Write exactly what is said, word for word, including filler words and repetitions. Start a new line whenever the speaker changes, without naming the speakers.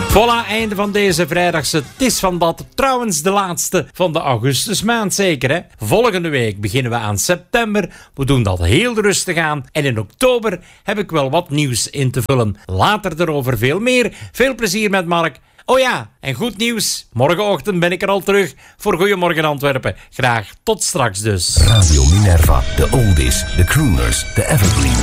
Voilà, einde van deze vrijdagse Tis van Dat. Trouwens de laatste van de augustusmaand zeker, hè? Volgende week beginnen we aan september. We doen dat heel rustig aan. En in oktober heb ik wel wat nieuws in te vullen. Later erover veel meer. Veel plezier met Mark. Oh ja, en goed nieuws. Morgenochtend ben ik er al terug voor Goedemorgen Antwerpen. Graag tot straks dus.
Radio Minerva, de oldies, de crooners, de evergreens.